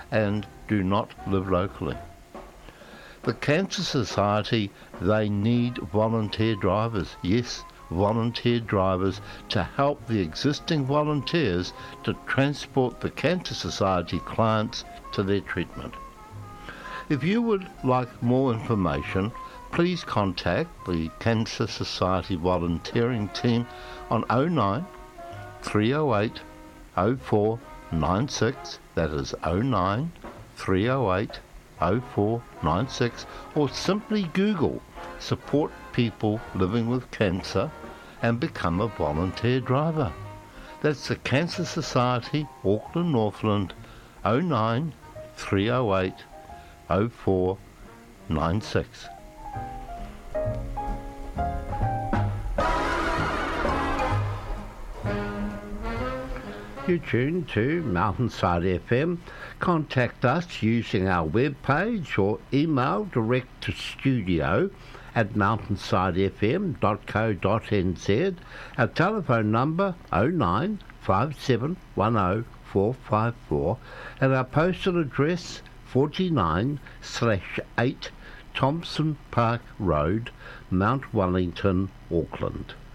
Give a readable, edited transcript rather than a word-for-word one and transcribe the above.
and do not live locally. The Cancer Society, they need volunteer drivers. Yes, volunteer drivers to help the existing volunteers to transport the Cancer Society clients to their treatment. If you would like more information, please contact the Cancer Society volunteering team on 09 308 0496, that is 09 308 0496, or simply Google Support People Living with Cancer and become a volunteer driver. That's the Cancer Society, Auckland, Northland, 09 308 0496. You tune to Mountainside FM. Contact us using our webpage or email direct to studio at mountainsidefm.co.nz. Our telephone number 09 5710 454 and our postal address 49/8 Thompson Park Road, Mount Wellington, Auckland.